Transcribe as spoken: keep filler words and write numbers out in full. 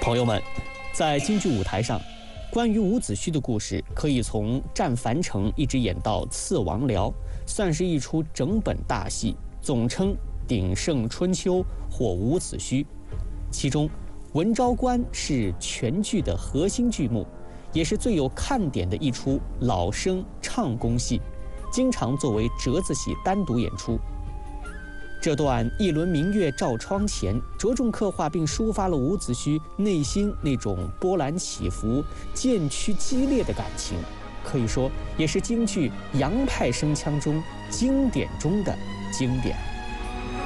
朋友们，在京剧舞台上，关于伍子胥的故事可以从战樊城一直演到刺王僚，算是一出整本大戏，总称《鼎盛春秋》或伍子胥。其中，文昭关是全剧的核心剧目，也是最有看点的一出老生唱功戏，经常作为折子戏单独演出。这段一轮明月照窗前，着重刻画并抒发了伍子胥内心那种波澜起伏、渐趋激烈的感情，可以说也是京剧杨派声腔中经典中的经典。